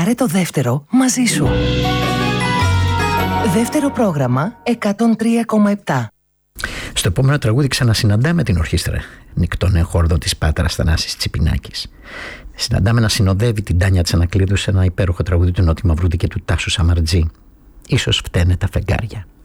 Πάρε το δεύτερο μαζί σου. Δεύτερο πρόγραμμα 103,7. Στο επόμενο τραγούδι ξανασυναντάμε την ορχήστρα νυκτών χόρδο της Πάτρας Θανάσης Τσιπινάκης. Συναντάμε να συνοδεύει την Τάνια Τσανακλείδου σε ένα υπέροχο τραγούδι του Νότι Μαυρούδη και του Τάσου Σαμαρτζή. Ίσως φταίνε τα φεγγάρια.